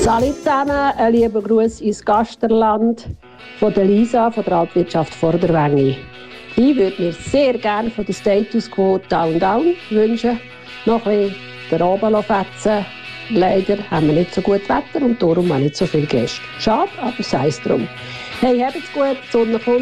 Salut zusammen, ein lieber Gruß ins Gasterland von der Lisa von der Altwirtschaft Vorderwängi. Ich würde mir sehr gerne von der Status Quo Down wünschen. Noch ein bisschen den Oben fetzen. Leider haben wir nicht so gut Wetter und darum auch nicht so viele Gäste. Schade, aber sei es drum. Hey, habt's gut, die Sonne kommt.